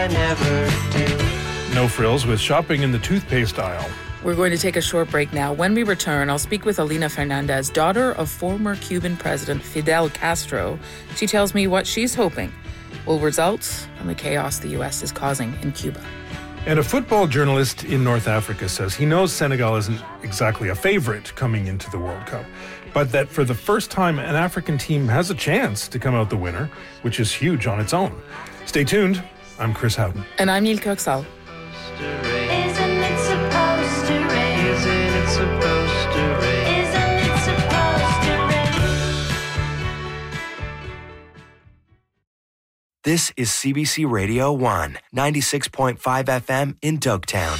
I never do. No frills with shopping in the toothpaste aisle. We're going to take a short break now. When we return, I'll speak with Alina Fernandez, daughter of former Cuban President Fidel Castro. She tells me what she's hoping will result from the chaos the U.S. is causing in Cuba. And a football journalist in North Africa says he knows Senegal isn't exactly a favorite coming into the World Cup, but that for the first time, an African team has a chance to come out the winner, which is huge on its own. Stay tuned. I'm Chris Howden. And I'm Neil Coxall. This is CBC Radio 1, 96.5 FM in Dogtown.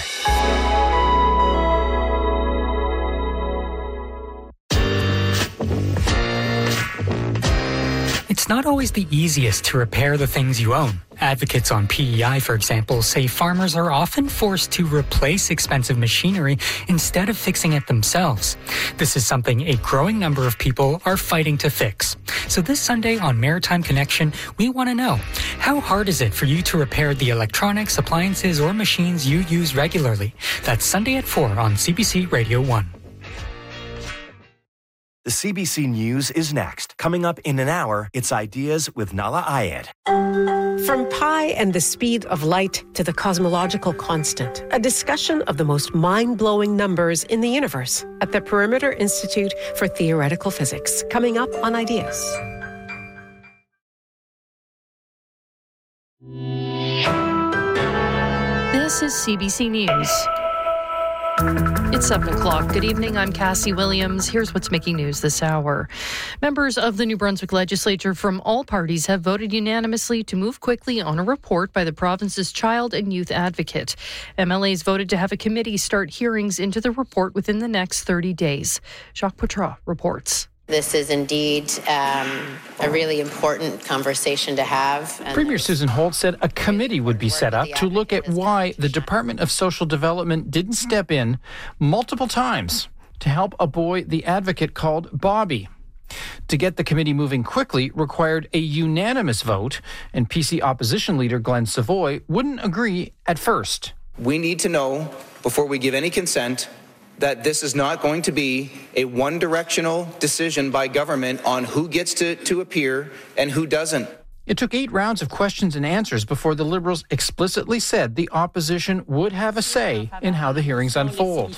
It's not always the easiest to repair the things you own. Advocates on PEI, for example, say farmers are often forced to replace expensive machinery instead of fixing it themselves. This is something a growing number of people are fighting to fix. So this Sunday on Maritime Connection, we want to know, how hard is it for you to repair the electronics, appliances, or machines you use regularly? That's Sunday at 4 on CBC Radio 1. The CBC News is next. Coming up in an hour, it's Ideas with Nala Ayed. From pi and the speed of light to the cosmological constant, a discussion of the most mind-blowing numbers in the universe at the Perimeter Institute for Theoretical Physics. Coming up on Ideas. This is CBC News. It's 7 o'clock. Good evening. I'm Cassie Williams. Here's what's making news this hour. Members of the New Brunswick legislature from all parties have voted unanimously to move quickly on a report by the province's child and youth advocate. MLAs voted to have a committee start hearings into the report within the next 30 days. Jacques Poitras reports. This is indeed a really important conversation to have. Premier Susan Holt said a committee would be set up to look at why the Department of Social Development didn't step in multiple times to help a boy the advocate called Bobby. To get the committee moving quickly required a unanimous vote, and PC opposition leader Glenn Savoy wouldn't agree at first. We need to know, before we give any consent, that this is not going to be a one-directional decision by government on who gets to appear and who doesn't. It took 8 rounds of questions and answers before the Liberals explicitly said the opposition would have a say in how the hearings unfold.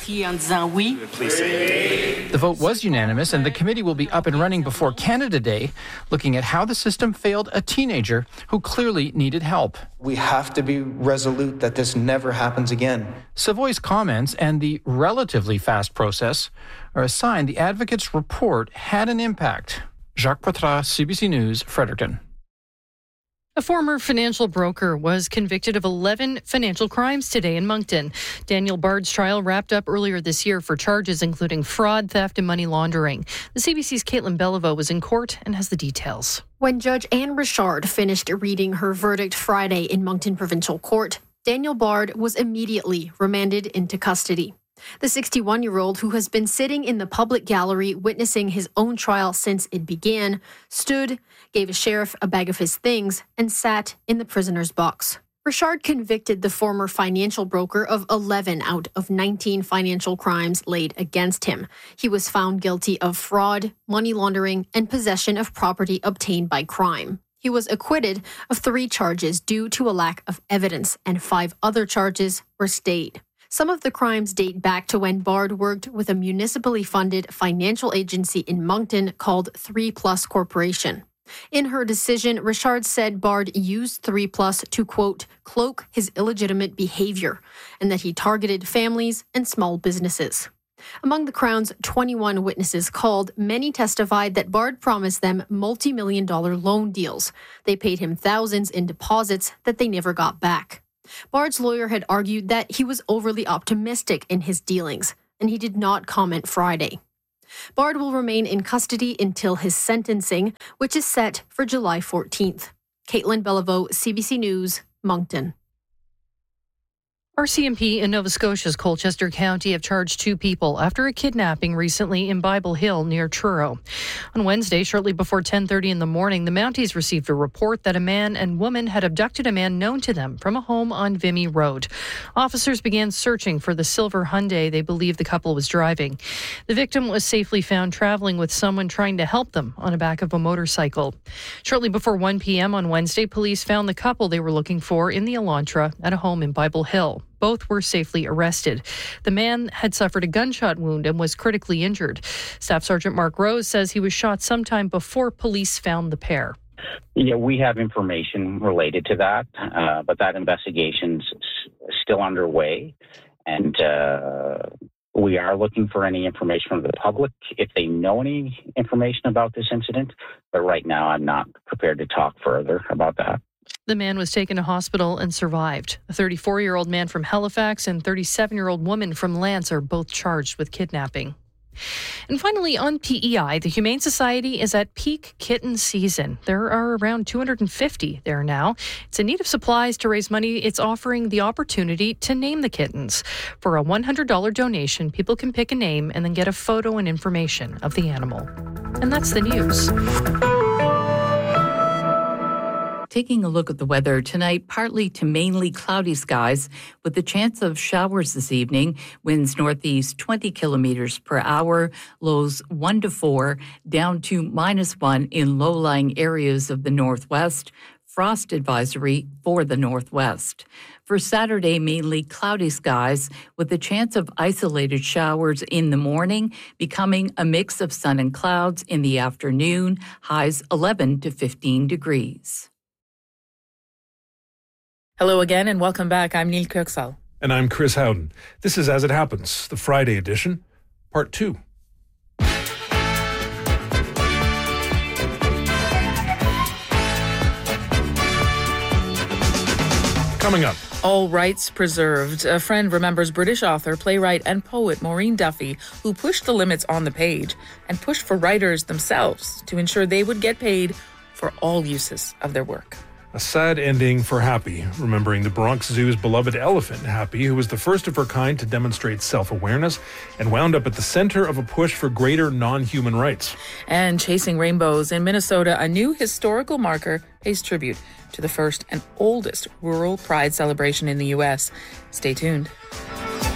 The vote was unanimous, and the committee will be up and running before Canada Day, looking at how the system failed a teenager who clearly needed help. We have to be resolute that this never happens again. Savoy's comments and the relatively fast process are a sign the advocate's report had an impact. Jacques Poitras, CBC News, Fredericton. A former financial broker was convicted of 11 financial crimes today in Moncton. Daniel Bard's trial wrapped up earlier this year for charges including fraud, theft, and money laundering. The CBC's Caitlin Beliveau was in court and has the details. When Judge Anne Richard finished reading her verdict Friday in Moncton Provincial Court, Daniel Bard was immediately remanded into custody. The 61-year-old, who has been sitting in the public gallery witnessing his own trial since it began, stood, gave a sheriff a bag of his things, and sat in the prisoner's box. Richard convicted the former financial broker of 11 out of 19 financial crimes laid against him. He was found guilty of fraud, money laundering, and possession of property obtained by crime. He was acquitted of 3 charges due to a lack of evidence, and 5 other charges were stayed. Some of the crimes date back to when Bard worked with a municipally funded financial agency in Moncton called 3Plus Corporation. In her decision, Richard said Bard used 3Plus to, quote, cloak his illegitimate behavior, and that he targeted families and small businesses. Among the Crown's 21 witnesses called, many testified that Bard promised them multi-million-dollar loan deals. They paid him thousands in deposits that they never got back. Bard's lawyer had argued that he was overly optimistic in his dealings, and he did not comment Friday. Bard will remain in custody until his sentencing, which is set for July 14th. Caitlin Beliveau, CBC News, Moncton. RCMP in Nova Scotia's Colchester County have charged 2 people after a kidnapping recently in Bible Hill near Truro. On Wednesday, shortly before 10:30 in the morning, the Mounties received a report that a man and woman had abducted a man known to them from a home on Vimy Road. Officers began searching for the silver Hyundai they believe the couple was driving. The victim was safely found traveling with someone trying to help them on the back of a motorcycle. Shortly before 1 p.m. on Wednesday, police found the couple they were looking for in the Elantra at a home in Bible Hill. Both were safely arrested. The man had suffered a gunshot wound and was critically injured. Staff Sergeant Mark Rose says he was shot sometime before police found the pair. Yeah, we have information related to that, but that investigation's still underway, and we are looking for any information from the public if they know any information about this incident. But right now, I'm not prepared to talk further about that. The man was taken to hospital and survived. A 34-year-old man from Halifax and 37-year-old woman from Lance are both charged with kidnapping. And finally, on PEI, the Humane Society is at peak kitten season. There are around 250 there now. It's in need of supplies to raise money. It's offering the opportunity to name the kittens. For a $100 donation, people can pick a name and then get a photo and information of the animal. And that's the news. Taking a look at the weather tonight, partly to mainly cloudy skies with the chance of showers this evening. Winds northeast 20 kilometers per hour, lows 1 to 4, down to -1 in low-lying areas of the northwest. Frost advisory for the northwest. For Saturday, mainly cloudy skies with the chance of isolated showers in the morning, becoming a mix of sun and clouds in the afternoon, highs 11 to 15 degrees. Hello again and welcome back. I'm Neil Kirksall. And I'm Chris Howden. This is As It Happens, the Friday edition, part 2. Coming up. All rights preserved. A friend remembers British author, playwright, and poet Maureen Duffy, who pushed the limits on the page and pushed for writers themselves to ensure they would get paid for all uses of their work. A sad ending for Happy, remembering the Bronx Zoo's beloved elephant, Happy, who was the first of her kind to demonstrate self-awareness and wound up at the center of a push for greater non-human rights. And Chasing Rainbows in Minnesota, a new historical marker pays tribute to the first and oldest rural pride celebration in the U.S. Stay tuned.